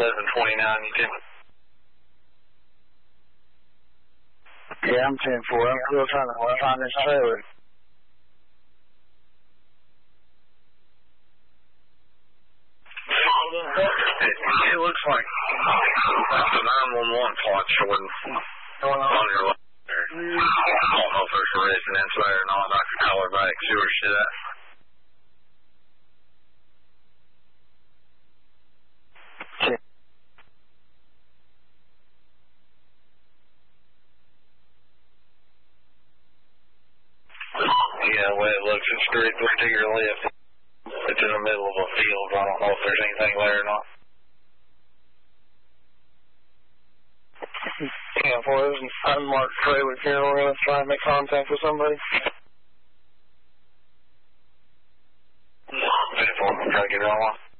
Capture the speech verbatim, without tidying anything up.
eleven twenty-nine, you can. Yeah, I'm ten four. I'm still trying to find this trailer. It, it looks like that's the nine one one pod showing on your left there. I don't know if there's a residence there or not. I can call her back, see where she's at. Yeah, the way it looks, it's directly to your left. It's in the middle of a field. I don't know if there's anything there or not. ten four, there's an unmarked trailer here. We're going to try and make contact with somebody. ten four, try to get it on one.